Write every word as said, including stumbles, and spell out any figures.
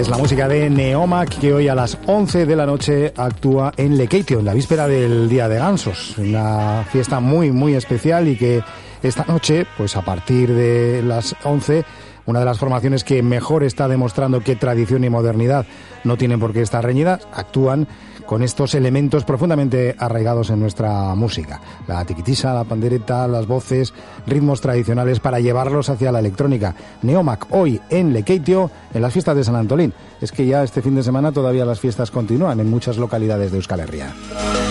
Es la música de Neomac, que hoy a las once de la noche actúa en Lekeitio, en la víspera del Día de Gansos. Una fiesta muy, muy especial y que esta noche, pues a partir de las once, una de las formaciones que mejor está demostrando que tradición y modernidad no tienen por qué estar reñidas, actúan con estos elementos profundamente arraigados en nuestra música. La tiquitisa, la pandereta, las voces, ritmos tradicionales para llevarlos hacia la electrónica. Neomac, hoy en Lekeitio, en las fiestas de San Antolín. Es que ya este fin de semana todavía las fiestas continúan en muchas localidades de Euskal Herria.